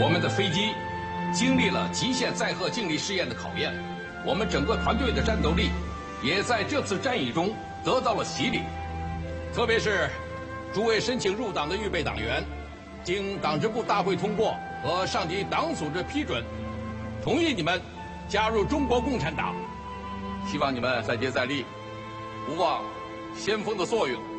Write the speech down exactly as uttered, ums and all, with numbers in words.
我们的飞机经历了极限载荷静力试验的考验，我们整个团队的战斗力也在这次战役中得到了洗礼。特别是诸位申请入党的预备党员，经党支部大会通过和上级党组织批准，同意你们加入中国共产党。希望你们再接再厉，不忘先锋的作用。